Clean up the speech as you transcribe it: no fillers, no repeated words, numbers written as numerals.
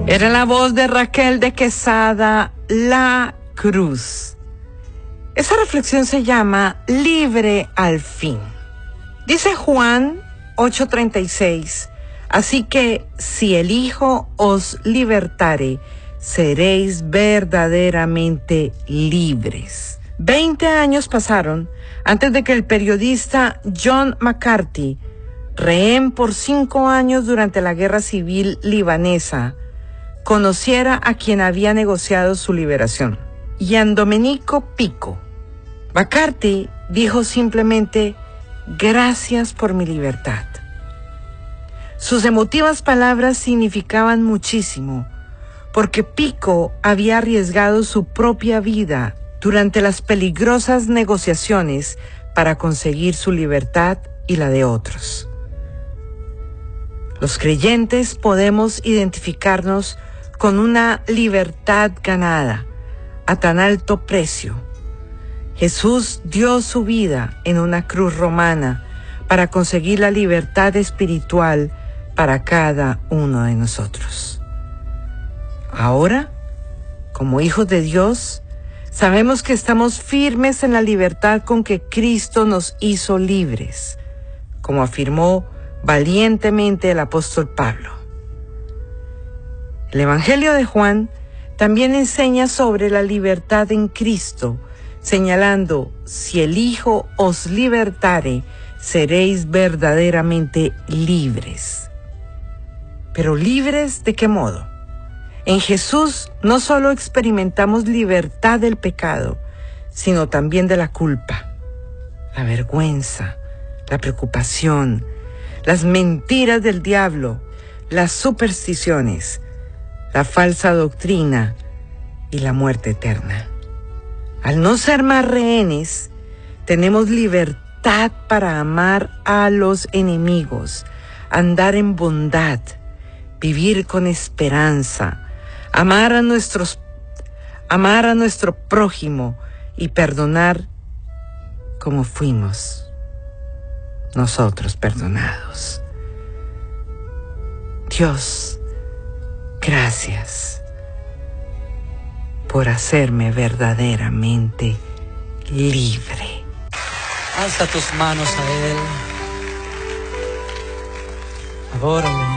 Era la voz de Raquel de Quesada, La Cruz. Esa reflexión se llama Libre al fin. Dice Juan 8:36, así que si el Hijo os libertare, seréis verdaderamente libres. 20 años pasaron antes de que el periodista John McCarthy, rehén por 5 años durante la guerra civil libanesa, conociera a quien había negociado su liberación, Gian Domenico Pico. McCarthy dijo simplemente: gracias por mi libertad. Sus emotivas palabras significaban muchísimo, porque Pico había arriesgado su propia vida durante las peligrosas negociaciones para conseguir su libertad y la de otros. Los creyentes podemos identificarnos con una libertad ganada a tan alto precio. Jesús dio su vida en una cruz romana para conseguir la libertad espiritual para cada uno de nosotros. Ahora, como hijos de Dios, sabemos que estamos firmes en la libertad con que Cristo nos hizo libres, como afirmó valientemente el apóstol Pablo. El Evangelio de Juan también enseña sobre la libertad en Cristo, señalando: si el Hijo os libertare, seréis verdaderamente libres. ¿Pero libres de qué modo? En Jesús no solo experimentamos libertad del pecado, sino también de la culpa, la vergüenza, la preocupación, las mentiras del diablo, las supersticiones, la falsa doctrina y la muerte eterna. Al no ser más rehenes, tenemos libertad para amar a los enemigos, andar en bondad, vivir con esperanza, amar a nuestro prójimo y perdonar como fuimos nosotros perdonados. Dios, gracias por hacerme verdaderamente libre. Alza tus manos a Él. Adórale.